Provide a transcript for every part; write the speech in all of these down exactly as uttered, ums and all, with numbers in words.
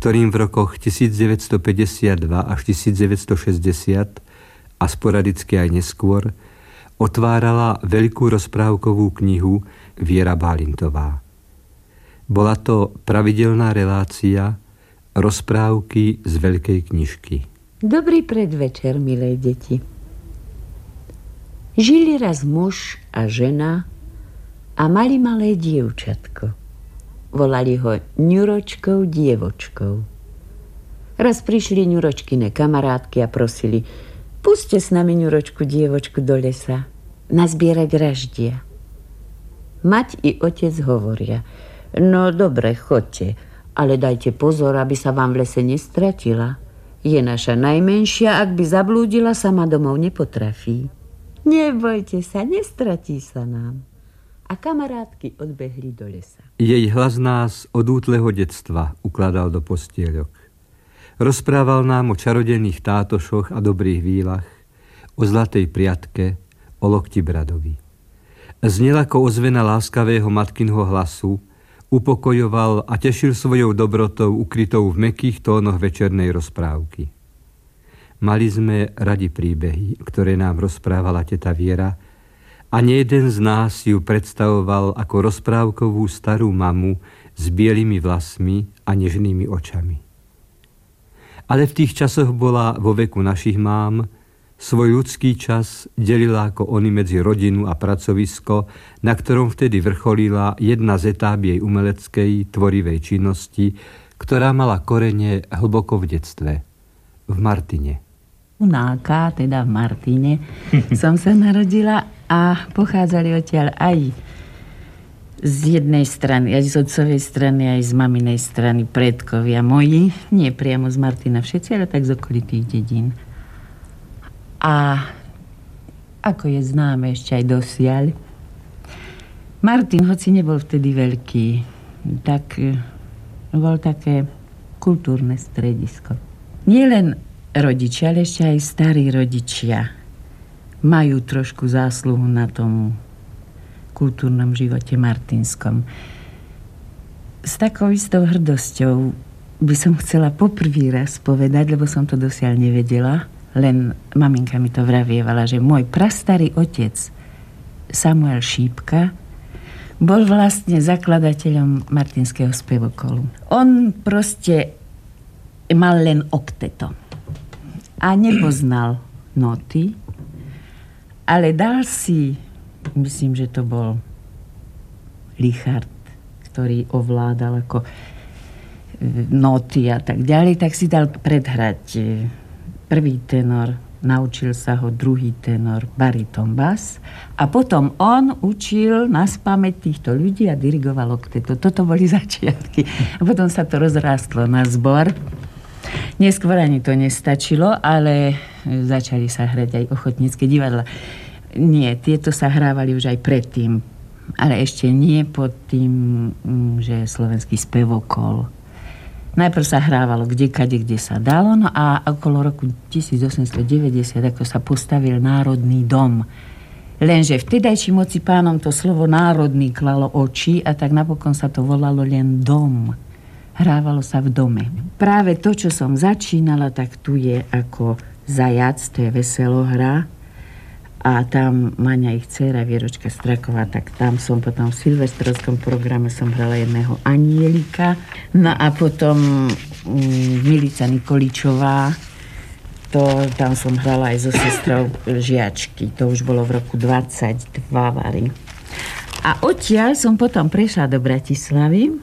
ktorým v rokoch devätnásťstopäťdesiatdva až devätnásťstošesťdesiat a sporadicky aj neskôr otvárala veľkú rozprávkovú knihu Viera Bálintová. Bola to pravidelná relácia Rozprávky z veľkej knižky. Dobrý predvečer, milé deti. Žili raz muž a žena a mali malé dievčatko. Volali ho Ňuročkou dievočkou. Raz prišli Ňuročkine kamarátky a prosili: puste s nami Ňuročku dievočku do lesa nazbierať raždia. Mať i otec hovoria: no dobre, chodte, ale dajte pozor, aby sa vám v lese nestratila. Je naša najmenšia, ak by zablúdila, sama domov nepotrafí. Nebojte sa, nestratí sa nám. A kamarátky odbehli do lesa. Jej hlas nás od útleho detstva ukladal do postieľok. Rozprával nám o čarodenných tátošoch a dobrých výlach, o zlatej priatke, o lokti bradovi. Znel ako ozvena láskavého matkinho hlasu, upokojoval a tešil svojou dobrotou ukrytou v mäkkých tónoch večernej rozprávky. Mali sme radi príbehy, ktoré nám rozprávala teta Viera, a nejeden z nás ju predstavoval ako rozprávkovú starú mamu s bielými vlasmi a nežnými očami. Ale v tých časoch bola vo veku našich mám, svoj ľudský čas delila ako oni medzi rodinu a pracovisko, na ktorom vtedy vrcholila jedna z etáp jej umeleckej, tvorivej činnosti, ktorá mala korene hlboko v detstve, v Martine. U Náka, teda v Martine, som sa narodila a pochádzali odtiaľ aj z jednej strany, aj z otcovej strany, aj z maminej strany predkovia moji. Nie priamo z Martina všetci, ale tak z okolitých dedín. A ako je známe ešte aj dosiaľ, Martin, hoci nebol vtedy veľký, tak bol také kultúrne stredisko. Nie len rodičia, ale ešte aj starí rodičia majú trošku zásluhu na tom kultúrnom živote martinskom. S takou istou hrdosťou by som chcela poprvý raz povedať, lebo som to dosiaľ nevedela, len maminka mi to vravievala, že môj prastarý otec Samuel Šípka bol vlastne zakladateľom martinského spevokolu. On proste mal len okteto a nepoznal noty, ale dal si, myslím, že to bol Richard, ktorý ovládal ako noty a tak ďalej, tak si dal predhrať prvý tenor, naučil sa ho druhý tenor, bariton, bas, a potom on učil naspamäť týchto ľudí a dirigoval okteto. Toto boli začiatky. A potom sa to rozrástlo na zbor. Neskôr ani to nestačilo, ale začali sa hrať aj ochotnícke divadla. Nie, tieto sa hrávali už aj predtým, ale ešte nie pod tým, že slovenský spevokol. Najprv sa hrávalo kdekade, kde sa dalo, no a okolo roku tisícosemstodeväťdesiat, ako sa postavil Národný dom. Lenže vtedajším mocipánom to slovo národný klalo oči a tak napokon sa to volalo len dom. Hrávalo sa v dome. Práve to, čo som začínala, tak tu je ako Zajac, to je veselohra. A tam Maňa, ich dcéra, Vieročka Straková, tak tam som potom v silvestrovskom programe som hrala jedného anielika. No a potom um, Milica Nikoličová, to tam som hrala aj so sestrou Žiačky. To už bolo v roku dvadsaťdva vary. A odtiaľ som potom prešla do Bratislavy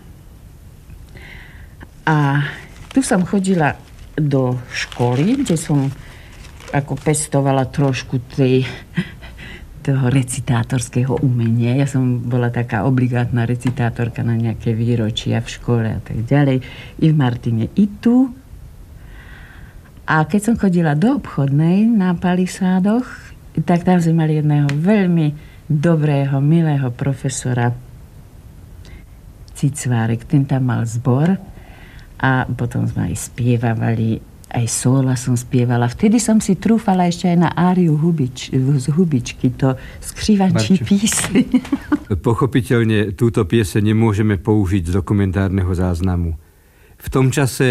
a tu som chodila do školy, kde som ako pestovala trošku tej, toho recitátorského umenia. Ja som bola taká obligátna recitátorka na nejaké výročia v škole a tak ďalej. I v Martine, i tu. A keď som chodila do obchodnej na Palisádoch, tak tam sme mali jedného veľmi dobrého, milého profesora Cicvárek. Ten tam mal zbor a potom sme aj spievavali. Aj sóla som spievala. Vtedy som si trúfala ešte aj na áriu Hubič, z Hubičky, to Skřivačí písň. Pochopiteľne túto pieseň nemôžeme použiť z dokumentárneho záznamu. V tom čase